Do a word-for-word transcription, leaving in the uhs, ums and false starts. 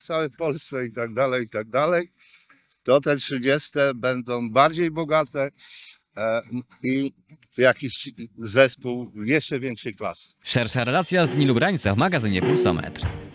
w całej Polsce i tak dalej, i tak dalej, to te trzydzieste będą bardziej bogate e, i jakiś zespół jeszcze większej klasy. Szersza relacja z Dni Lubrańca w magazynie Pulsometr.